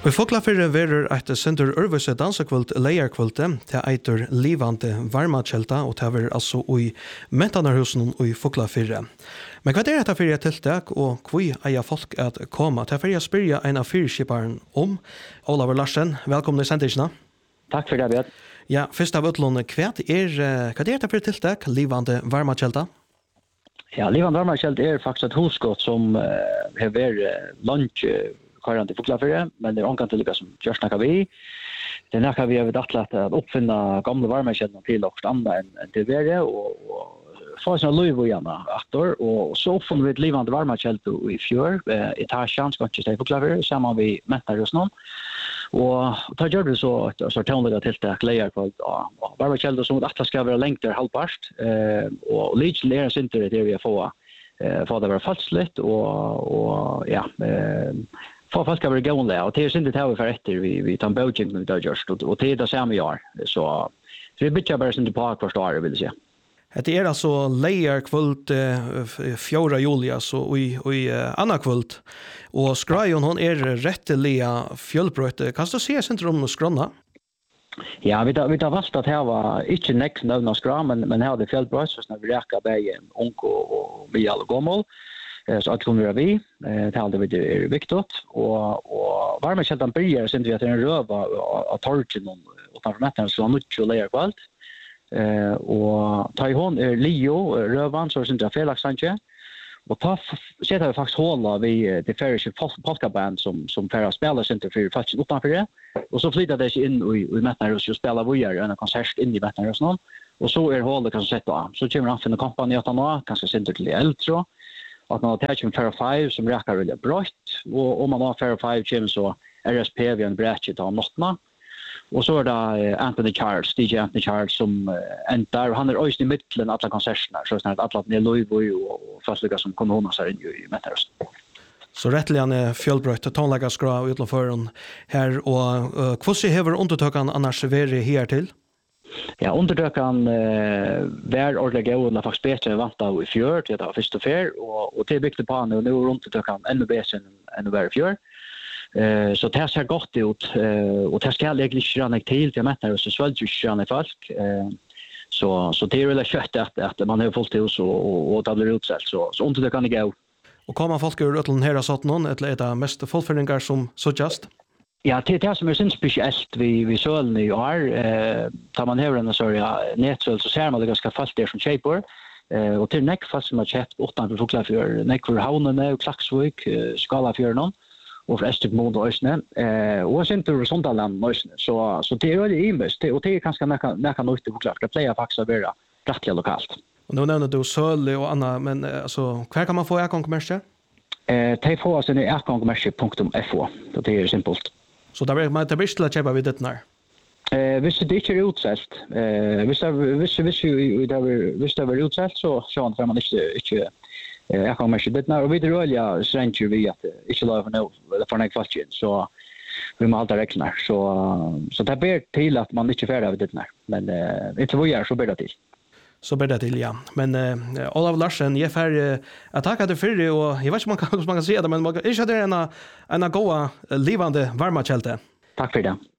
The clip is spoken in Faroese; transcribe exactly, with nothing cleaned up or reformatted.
Og i Foklafyrre verer et senter Ørvøse dansekvult leierkvulte til eitur livande varmakjelta, og til er altså i Mentanarhusen i Foklafyrre. Men hva er dette for et tiltak, og hvor eier folk at komme? Til for jeg spyrja en av fyrskiparen om. Olav Larsen, velkommen i sendisene. Takk for det, Bjørn. Ja, først av utlån, hva er, hva er dette for et tiltak, livande varmakjelta? Ja, livande varmakjelta er faktisk et hoskott som uh, har vært lunch karant i Foklafyrre, men det er omkant til lykke som gjør snakka vi. Det er noe vi har atlet at oppfinne gamle varmakjeltene til okkur annet enn en til være, og, og få sånne løyv igjen etter, og så oppfinner vi et livande varmakjelte i fjør, eh, etasjen, skal ikke stå i Foklafyrre, sammen vi mentar hos noen. Og da gjør vi så et sortonlige tiltak, leier på varmakjelte som atlet skal være lengt der halvparst, eh, og lydsen er en sinter det vi har fått, eh, for det være falslitt, og, og ja, eh, for folk skal være gående, og det er ikke det vi får etter, vi, vi tar en bøtjeng når vi tar gjørst, og, og det er det samme vi gjør. Så, så vi bytter bare ikke på hvert år, vil jeg si. Det er altså leierkvult uh, fjorda juli, altså, og i, og i uh, anna kvult. Og skrajon, hon er rettelige fjølbrøyte. Hva skal du si senter om skrona? Ja, vi tar, vi tar valgt at her var ikke nekst nøvn av skra, men, men her er det fjølbrøyte, så vi reker begge ung og, og vi alle gommel. Så alt kommer vi, det er aldri er viktig, og, og varmakjelten bryr sin vi at det er en røv av torgen utenfor mettene, så han ikke leier kvalt. Eh, og ta i hånd er Leo, røvan, så er det felaksanke, og ta setter vi faktisk håla vi det færre polkaband som, som færre spiller sin til for faktisk utenfor det, og så flytter det ikke inn i, i mettene og spiller vujer en konsert inn i mettene og sånn, og så er hålet kanskje sett av. Så kommer han finne kompani at han har, kanskje sin til de eldre, at man har tatt med Fair Five som reker veldig brøtt, og om man har Fair Five kommer så R S P vi en brettet av nottene. Og så er det Anthony Charles, D J Anthony Charles som ender, og han er også i midtelen av alle konsertene, så er det at alle er Louisville og fastlige som kommer hånda seg inn i Metterøst. Så rettelig han er fjølbrøtt, tonlegger skra og utenfor her, og uh, hvordan hever undertøkene annars vært her til? Ja, undertøkken eh, var ordentlig gøy, og det er faktisk bedre enn vant av i fjør, til det var første fer, og, og det er bygd på han, og nå er undertøkken enda bedre enn, enn å være i fjør. Eh, så det ser godt ut, eh, og det skal egentlig ikke rann til, til jeg mener, så svelger ikke rann i folk. Eh, så, så det er veldig kjøtt at, at man har fullt hus, og, og, og det blir utselt, så, så undertøkken er gøy. Og kommer folk ur Øtlen her og satt noen, eller er det mest fullføringer som suttjast? Ja, det er det som er sin spesielt vi, vi sølene i år. Eh, tar man her en sorry, netsøl, så ser man det ganske fast der som kjeiper. Eh, og til nekk fast som har kjøpt utenfor Foklafjør, nekk for Havnene, Klaksvik, eh, Skalafjørnen, og for Estrik Mod og Øsne. Eh, og sin tur Sondaland og Øsne. Så, så det er veldig imest, og det er kanskje nekka nøyt i Foklafjør. Det pleier faktisk å være rettelig lokalt. Og nå nevner du søl og Anna, men altså, hver kan man få e-kongmerset? Eh, de får oss inn i e-kongmerset punktum f o, så det er simpelt. Så det blir det blir til å kjøpe vid dette her? Eh, hvis det ikke er utselt, eh, hvis, det, hvis, hvis, det er, hvis det er utselt, så ser man ikke, ikke eh, jeg kan merke dette her. Og vi er rødlig strenger vi at ikke la for noe, for noe kvalget, så vi må alltid regne her. Så, så det ber til at man ikke er ferdig av dette her. Men eh, etter hvor jeg er, så ber det til. Så ber det til, ja. Men uh, Olav Larsen, jeg får uh, takke deg for det, og jeg vet ikke om man kan, man kan si det, men er ikke det en, en god, livende varmakjelte? Takk for det.